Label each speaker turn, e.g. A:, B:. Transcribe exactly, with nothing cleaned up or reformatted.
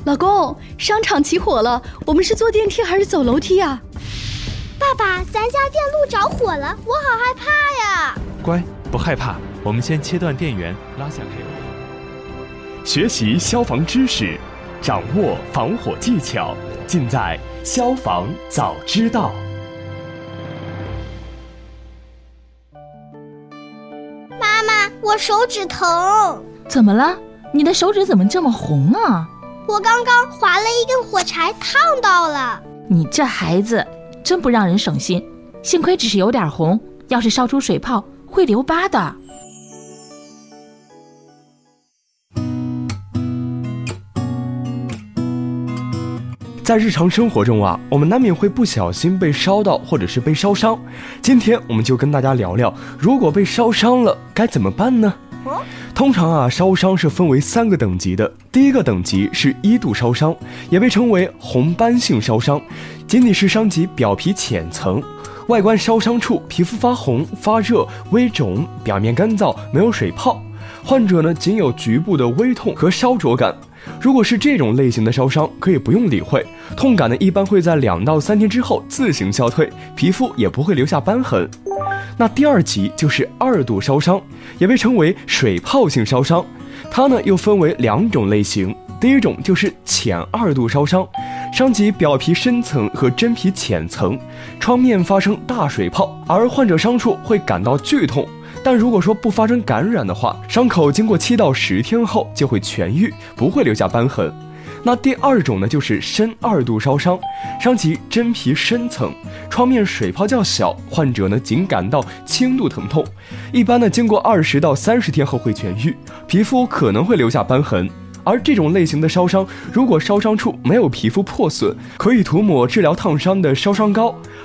A: 老公，商场起火了，我们是坐电梯还是走楼梯啊？
B: 爸爸，咱家电路着火了，我好害怕呀！
C: 乖，不害怕，我们先切断电源，拉下 cable。
D: 学习消防知识，掌握防火技巧，尽在消防早知道。
B: 妈妈，我手指疼。
E: 怎么了？你的手指怎么这么红啊？
B: 我刚刚划了一根火柴，烫到了。
E: 你这孩子真不让人省心，幸亏只是有点红，要是烧出水泡会留疤的。
D: 在日常生活中啊，我们难免会不小心被烧到，或者是被烧伤。今天我们就跟大家聊聊，如果被烧伤了该怎么办呢？通常啊，烧伤是分为三个等级的。第一个等级是一度烧伤，也被称为红斑性烧伤，仅仅是伤及表皮浅层，外观烧伤处皮肤发红、发热、微肿，表面干燥，没有水泡。患者呢，仅有局部的微痛和烧灼感。如果是这种类型的烧伤，可以不用理会，痛感呢一般会在两到三天之后自行消退，皮肤也不会留下斑痕。那第二级就是二度烧伤，也被称为水泡性烧伤，它呢又分为两种类型。第一种就是浅二度烧伤，伤及表皮深层和真皮浅层，创面发生大水泡，而患者伤处会感到剧痛。但如果说不发生感染的话，伤口经过七到十天后就会痊愈，不会留下斑痕。那第二种呢，就是深二度烧伤，伤及真皮深层，创面水泡较小，患者呢仅感到轻度疼痛，一般呢经过二十到三十天后会痊愈，皮肤可能会留下斑痕。而这种类型的烧伤，如果烧伤处没有皮肤破损，可以涂抹治疗烫伤的烧伤膏，